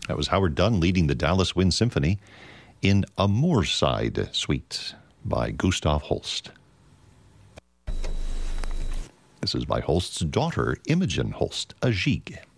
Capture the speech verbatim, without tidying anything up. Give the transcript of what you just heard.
That was Howard Dunn leading the Dallas Wind Symphony in A Moorside Suite by Gustav Holst. This is by Holst's daughter, Imogen Holst, a gigue.